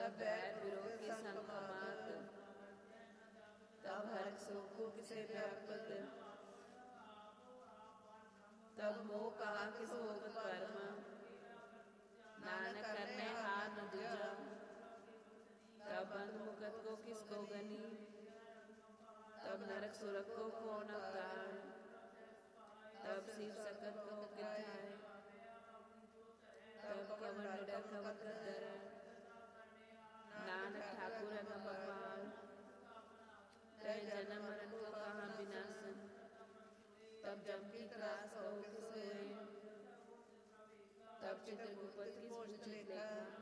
तब बैर विरोध की संकमात, तब हर सुख किसे व्यापत, तब मोह कहा किस भोग कर्म, नानक करने हार न दूजा, तब बंद मुकत को किसको गनी, तब नरक सुरक को कौन अवतार, तब शिव सकत को किथाए, तब कवन डर कवन कदर, नानक ठाकुर अगम अपार, तय जन्म मरण को कहाँ विनाशन, तब जम की त्रास कहो किस होए, तब चित्रगुप्त किस पूछ लेखा,